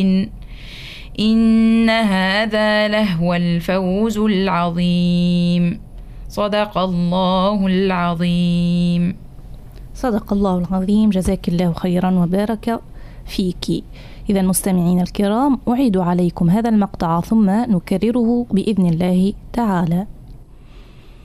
إن هذا لهو الفوز العظيم. صدق الله العظيم. صدق الله العظيم. جزاك الله خيرا وبارك فيك. إذا مستمعين الكرام، أعيد عليكم هذا المقطع ثم نكرره بإذن الله تعالى.